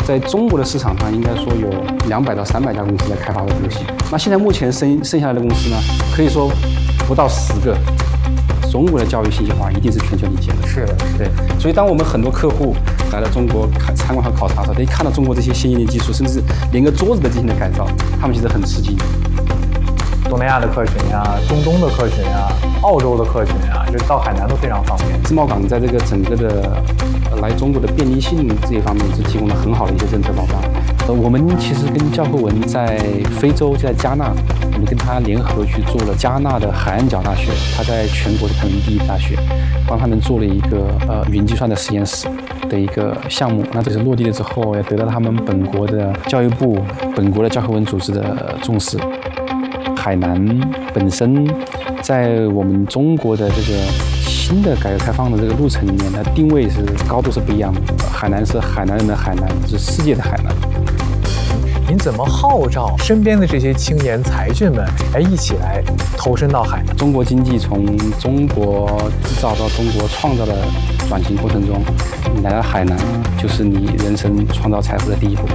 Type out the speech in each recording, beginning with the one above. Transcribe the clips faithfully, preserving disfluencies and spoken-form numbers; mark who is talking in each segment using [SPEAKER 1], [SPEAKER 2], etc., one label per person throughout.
[SPEAKER 1] 在中国的市场上，应该说有两百到三百家公司在开发这个游戏。那现在目前剩剩下来的公司呢，可以说不到十个。中国的教育信息化一定是全球领先的。
[SPEAKER 2] 是的，
[SPEAKER 1] 对。所以当我们很多客户来到中国看参观和考察的时候，他一看到中国这些先进的技术，甚至连个桌子都进行了改造，他们其实很吃惊。
[SPEAKER 2] 东南亚的客群呀、中东的客群呀、澳洲的客群呀，这到海南都非常方便。
[SPEAKER 1] 自贸港在这个整个的呃来中国的便利性这一方面是提供了很好的一些政策保障。呃，我们其实跟教科文在非洲，就在加纳，我们跟他联合去做了加纳的海岸角大学，它在全国是排名第一的大学，帮他们做了一个呃云计算的实验室的一个项目。那这是落地了之后，也得到他们本国的教育部、本国的教科文组织的重视。海南本身在我们中国的这个新的改革开放的这个路程里面，它定位是高度是不一样的。海南是海南人的海南，是世界的海南。
[SPEAKER 2] 您怎么号召身边的这些青年才俊们，哎，一起来投身到海南？
[SPEAKER 1] 中国经济从中国制造到中国创造的转型过程中，你来到海南，就是你人生创造财富的第一步。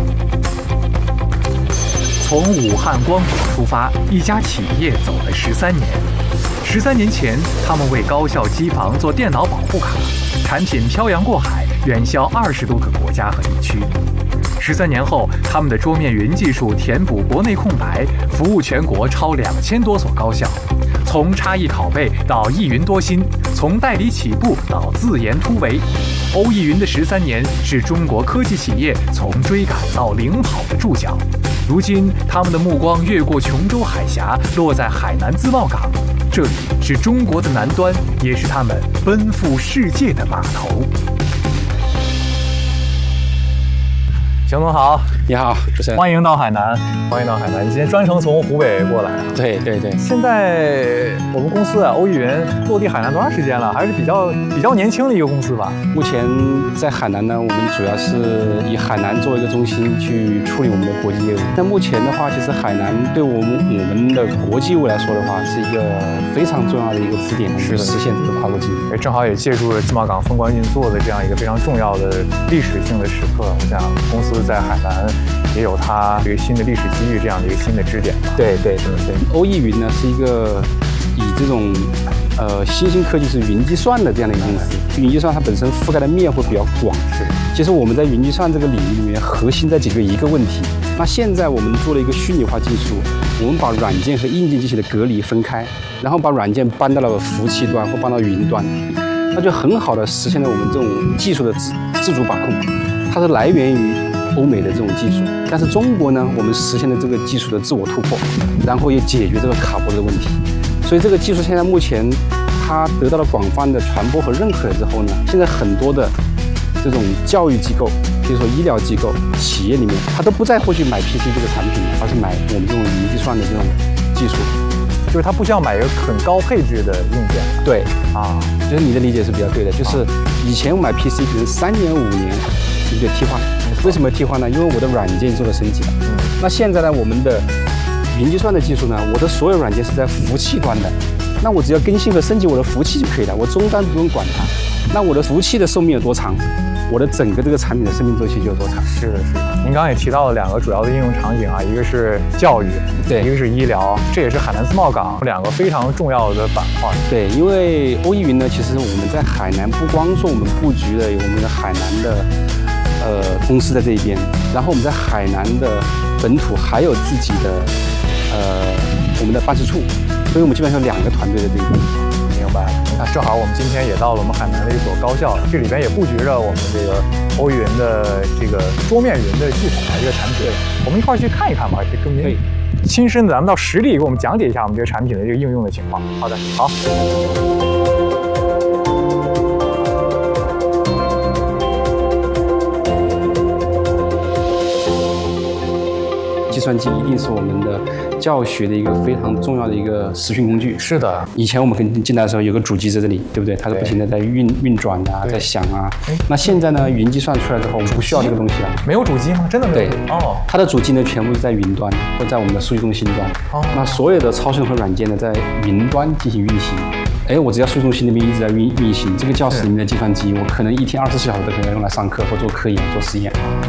[SPEAKER 3] 从武汉光谷出发，一家企业走了十三年。十三年前，他们为高校机房做电脑保护卡，产品漂洋过海，远销二十多个国家和地区。十三年后，他们的桌面云技术填补国内空白，服务全国超两千多所高校。从差异拷贝到一云多芯，从代理起步到自研突围，欧易云的十三年是中国科技企业从追赶到领跑的注脚。如今，他们的目光越过琼州海峡，落在海南自贸港。这里是中国的南端，也是他们奔赴世界的码头。
[SPEAKER 2] 邢总好，
[SPEAKER 1] 你好，主持人，
[SPEAKER 2] 欢迎到海南，欢迎到海南。你今天专程从湖北过来啊？
[SPEAKER 1] 对对对。
[SPEAKER 2] 现在我们公司啊，欧易云落地海南多长时间了？还是比较比较年轻的一个公司吧？
[SPEAKER 1] 目前在海南呢，我们主要是以海南作为一个中心去处理我们的国际业务。那目前的话，其实海南对我们我们的国际业务来说的话，是一个非常重要的一个支点，去实现这个跨国经营。
[SPEAKER 2] 正好也借助了自贸港封关运作的这样一个非常重要的历史性的时刻，我想公司在海南也有它这个新的历史机遇，这样的一个新的支点吧。
[SPEAKER 1] 对对对对。欧易云呢是一个以这种呃新兴科技是云计算的这样的一个公司。云计算它本身覆盖的面会比较广。是。其实我们在云计算这个领域里面，核心在解决一个问题。那现在我们做了一个虚拟化技术，我们把软件和硬件机器的隔离分开，然后把软件搬到了服务器端或搬到云端，那就很好的实现了我们这种技术的自自主把控。它是来源于欧美的这种技术，但是中国呢，我们实现了这个技术的自我突破，然后也解决这个卡脖的问题。所以这个技术现在目前它得到了广泛的传播和认可了之后呢，现在很多的这种教育机构，比如说医疗机构、企业里面，它都不再会去买 P C 这个产品，而是买我们这种云计算的这种技术。
[SPEAKER 2] 就是它不需要买一个很高配置的硬件。
[SPEAKER 1] 对啊，就是你的理解是比较对的。就是以前我买 P C 可能三年五年你就替换，为什么替换呢？因为我的软件做了升级了。嗯。那现在呢，我们的云计算的技术呢，我的所有软件是在服务器端的，那我只要更新和升级我的服务器就可以了，我终端不用管它。那我的服务器的寿命有多长，我的整个这个产品的生命周期就有多长。
[SPEAKER 2] 是的，是的。您刚刚也提到了两个主要的应用场景啊，一个是教育，
[SPEAKER 1] 对，
[SPEAKER 2] 一个是医疗，这也是海南自贸港两个非常重要的板块。
[SPEAKER 1] 对，因为欧易云呢，其实我们在海南不光说我们布局了有我们的海南的呃公司在这一边，然后我们在海南的本土还有自己的呃我们的办事处，所以我们基本上有两个团队在这一边。
[SPEAKER 2] 明白。那正好我们今天也到了我们海南的一所高校，这里边也布局着我们这个欧易云的这个桌面云的系统啊，这个产品，我们一块儿去看一看吧，这跟您亲身的，咱们到实地给我们讲解一下我们这个产品的这个应用的情况。好的，好。
[SPEAKER 1] 计算机一定是我们的教学的一个非常重要的一个实训工具。
[SPEAKER 2] 是的，
[SPEAKER 1] 以前我们跟进来的时候有个主机在这里，对不对？它是不停的在运运转啊，在响啊。那现在呢，云计算出来之后，我们不需要这个东西了。
[SPEAKER 2] 没有主机吗？真的没有？
[SPEAKER 1] 对，
[SPEAKER 2] 哦，
[SPEAKER 1] 它的主机呢全部是在云端，或在我们的数据中心端。哦，那所有的操作和软件呢，在云端进行运行。哎，我只要数据中心那边一直在运运行，这个教室里面的计算机，我可能一天二十四小时都可以用来上课或做科研、做实验。